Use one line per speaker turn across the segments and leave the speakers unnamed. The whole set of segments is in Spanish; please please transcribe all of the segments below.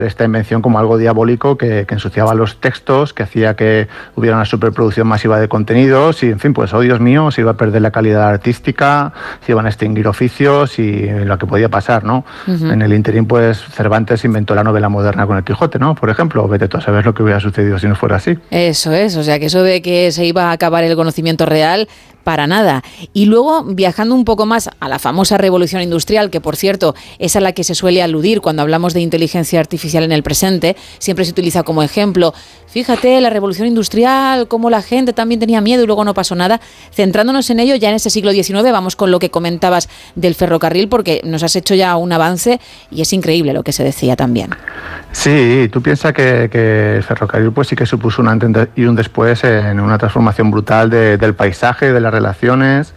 esta invención como algo diabólico que ensuciaba los textos, que hacía que hubiera una superproducción masiva de contenidos y, en fin, pues, oh Dios mío, se iba a perder la calidad artística, se iban a extinguir oficios y lo que podía pasar, ¿no? Uh-huh. En el interín, pues, Cervantes inventó la novela moderna con el Quijote, ¿no? Por ejemplo, vete tú a saber lo que hubiera sucedido si no fuera así.
Eso es, o sea, que eso de que se iba a acabar el conocimiento real, para nada. Y luego, viajando un poco más a la famosa revolución industrial, que por cierto es a la que se suele aludir cuando hablamos de inteligencia artificial en el presente, siempre se utiliza como ejemplo, fíjate, la revolución industrial, cómo la gente también tenía miedo y luego no pasó nada. Centrándonos en ello, ya en ese siglo XIX, vamos con lo que comentabas del ferrocarril, porque nos has hecho ya un avance y es increíble lo que se decía también.
Sí, tú piensas que el ferrocarril pues sí que supuso un antes y un después en una transformación brutal del paisaje, de las relaciones,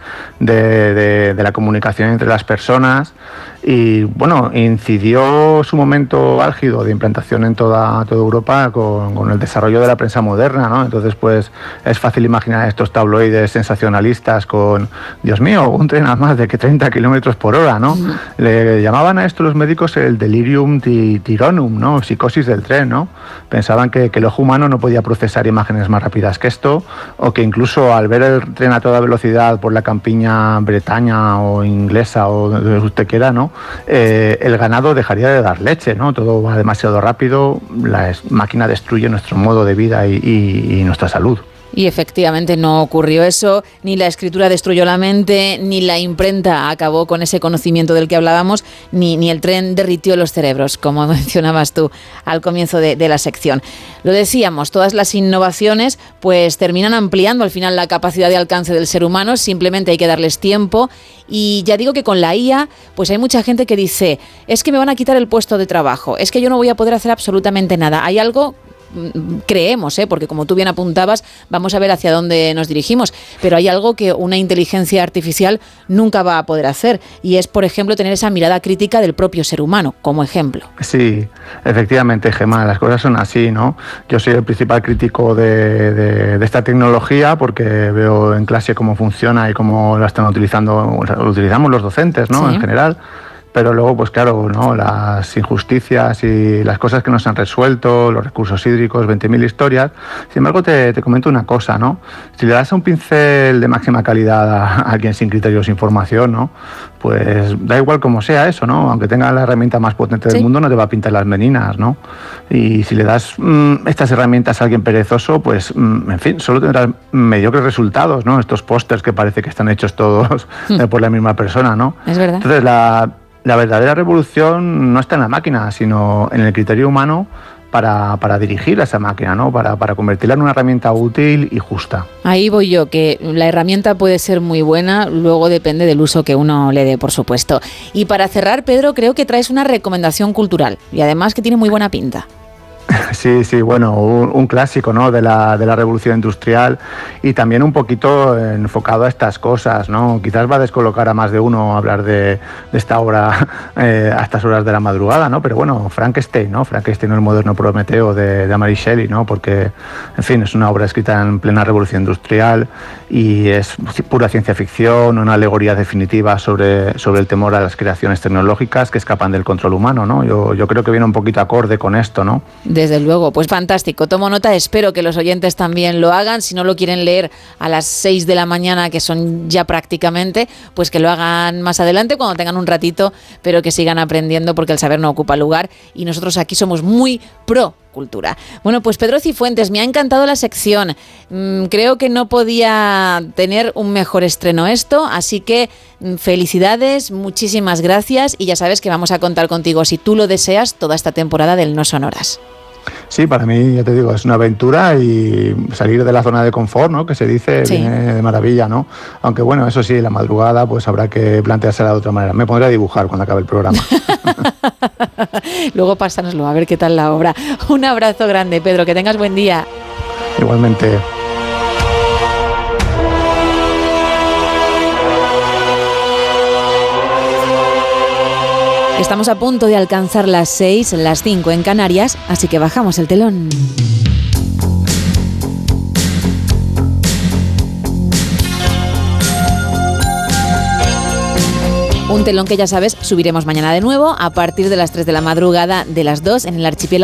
de la comunicación entre las personas y, bueno, incidió su momento álgido de implantación en toda Europa con el desarrollo de la prensa moderna, ¿no? Entonces, pues es fácil imaginar estos tabloides sensacionalistas con, Dios mío, un tren a más de 30 kilómetros por hora, ¿no? Le llamaban a esto los médicos el delirium tironum, ¿no? Psicosis del tren, ¿no? Pensaban que el ojo humano no podía procesar imágenes más rápidas que esto, o que incluso al ver el tren a toda velocidad por la campiña bretaña o inglesa o donde usted quiera, ¿no? El ganado dejaría de dar leche, ¿no? Todo va demasiado rápido, la máquina destruye nuestro modo de vida y nuestra salud.
Y efectivamente no ocurrió eso, ni la escritura destruyó la mente, ni la imprenta acabó con ese conocimiento del que hablábamos, ni el tren derritió los cerebros, como mencionabas tú al comienzo de la sección. Lo decíamos, todas las innovaciones pues terminan ampliando al final la capacidad de alcance del ser humano, simplemente hay que darles tiempo. Y ya digo que con la IA pues hay mucha gente que dice, es que me van a quitar el puesto de trabajo, es que yo no voy a poder hacer absolutamente nada. Hay algo, creemos, porque como tú bien apuntabas, vamos a ver hacia dónde nos dirigimos, pero hay algo que una inteligencia artificial nunca va a poder hacer y es, por ejemplo, tener esa mirada crítica del propio ser humano, como ejemplo.
Sí, efectivamente, Gemma, las cosas son así, ¿no? Yo soy el principal crítico de esta tecnología porque veo en clase cómo funciona y cómo la están utilizando, lo utilizamos los docentes, ¿no? Sí. En general. Pero luego, pues claro, ¿no? Las injusticias y las cosas que nos han resuelto, los recursos hídricos, 20.000 historias. Sin embargo, te comento una cosa, ¿no? Si le das un pincel de máxima calidad a alguien sin criterios, sin formación, ¿no? Pues da igual como sea eso, ¿no? Aunque tenga la herramienta más potente del mundo, no te va a pintar las meninas, ¿no? Y si le das estas herramientas a alguien perezoso, pues, en fin, solo tendrás mediocres resultados, ¿no? Estos pósters que parece que están hechos todos por la misma persona, ¿no?
Es verdad.
Entonces, la verdadera revolución no está en la máquina, sino en el criterio humano para dirigir a esa máquina, ¿no? Para convertirla en una herramienta útil y justa.
Ahí voy yo, que la herramienta puede ser muy buena, luego depende del uso que uno le dé, por supuesto. Y para cerrar, Pedro, creo que traes una recomendación cultural y además que tiene muy buena pinta.
Sí, bueno, un clásico, ¿no? de la revolución industrial y también un poquito enfocado a estas cosas, ¿no? Quizás va a descolocar a más de uno hablar de esta obra a estas horas de la madrugada, ¿no? Pero bueno, Frankenstein, ¿no? Frankenstein, el moderno Prometeo de Mary Shelley, ¿no? Porque, en fin, es una obra escrita en plena revolución industrial y es pura ciencia ficción, una alegoría definitiva sobre el temor a las creaciones tecnológicas que escapan del control humano, ¿no? Yo creo que viene un poquito acorde con esto, ¿no?
Desde luego, pues fantástico, tomo nota, espero que los oyentes también lo hagan, si no lo quieren leer a las 6 de la mañana, que son ya prácticamente, pues que lo hagan más adelante cuando tengan un ratito, pero que sigan aprendiendo porque el saber no ocupa lugar y nosotros aquí somos muy pro cultura. Bueno, pues Pedro Cifuentes, me ha encantado la sección, creo que no podía tener un mejor estreno esto, así que felicidades, muchísimas gracias y ya sabes que vamos a contar contigo si tú lo deseas toda esta temporada del No Sonoras.
Sí, para mí, ya te digo, es una aventura y salir de la zona de confort, ¿no? Que se dice, sí, viene de maravilla, ¿no? Aunque bueno, eso sí, la madrugada pues habrá que planteársela de otra manera. Me pondré a dibujar cuando acabe el programa.
Luego pásanoslo, a ver qué tal la obra. Un abrazo grande, Pedro, que tengas buen día.
Igualmente.
Estamos a punto de alcanzar las 6, las 5 en Canarias, así que bajamos el telón. Un telón que ya sabes, subiremos mañana de nuevo a partir de las 3 de la madrugada de las 2 en el archipiélago